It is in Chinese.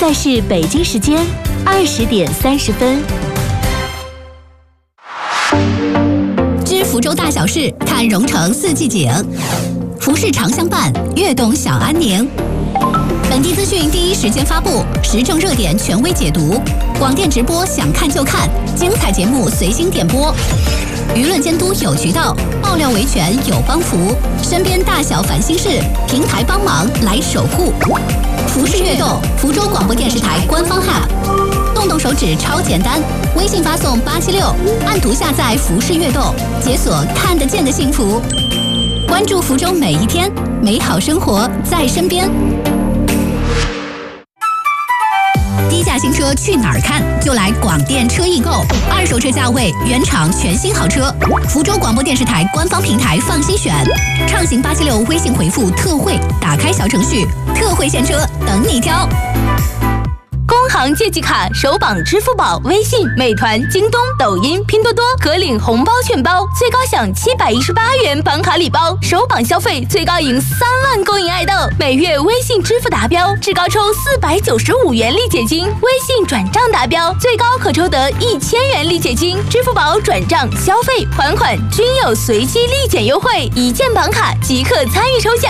在是北京时间20点30分。 知福州大小事，看蓉城四季景。服饰常相伴，悦动享安宁。本地资讯第一时间发布，时政热点权威解读。广电直播想看就看，精彩节目随心点播。舆论监督有渠道，爆料维权有帮扶。身边大小烦心事，平台帮忙来守护。服饰悦动，福州广播电视台官方 App， 动动手指超简单，微信发送876，按图下载服饰悦动，解锁看得见的幸福。关注福州每一天，美好生活在身边。低价新车去哪儿看？就来广电车易购，二手车价位原厂全新豪车。福州广播电视台官方平台放心选，畅行876微信回复特惠，打开小程序，特惠现车等你挑。 工行借记卡首绑支付宝、微信、美团、京东、抖音、拼多多，可领红包券包，最高享718元绑卡礼包，首绑消费最高赢3万公银爱豆，每月微信支付达标，至高抽495元立减金，微信转账达标，最高可抽得1000元立减金，支付宝转账、消费、还款均有随机立减优惠，一键绑卡即可参与抽奖。